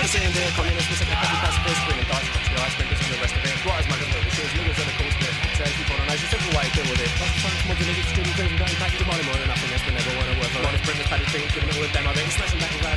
sitting there, communists, missing the petty pacifist, bringing dice, touch the ice, bring this and the rest of it. Right as my little machines, niggas are the cool spit. Says people on a nice, simple way to deal with it. That's the fun, come on, niggas, streaming, crazy, going back to money more than nothing, yes, but never want to work for honest, bring this paddy thing, giving it all a demo, then smashing back his lad,